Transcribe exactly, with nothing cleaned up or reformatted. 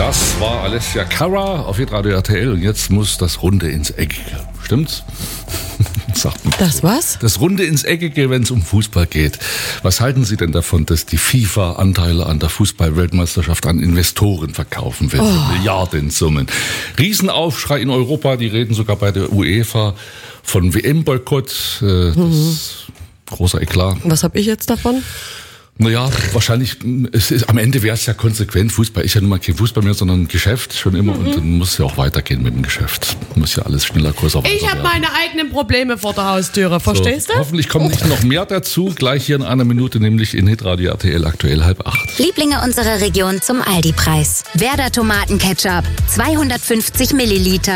Das war Alessia Cara auf Hitradio R T L und jetzt muss das Runde ins Eckige. Stimmt's? Sagt man das so. was? Das Runde ins Eckige, wenn es um Fußball geht. Was halten Sie denn davon, dass die FIFA Anteile an der Fußball-Weltmeisterschaft an Investoren verkaufen will? Oh. Milliardensummen. Riesenaufschrei in Europa, die reden sogar bei der UEFA von W M-Boykott. Äh, das mhm. großer Eklat. Was habe ich jetzt davon? Naja, wahrscheinlich, es ist, am Ende wäre es ja konsequent. Fußball ist ja nun mal kein Fußball mehr, sondern ein Geschäft schon immer. Mhm. Und dann muss es ja auch weitergehen mit dem Geschäft. Muss ja alles schneller, größer, weiter Ich habe meine eigenen Probleme vor der Haustüre, verstehst so, du? Hoffentlich kommt nicht noch mehr dazu. Gleich hier in einer Minute, nämlich in Hitradio R T L aktuell halb acht. Lieblinge unserer Region zum Aldi-Preis. Werder Tomatenketchup, zweihundertfünfzig Milliliter.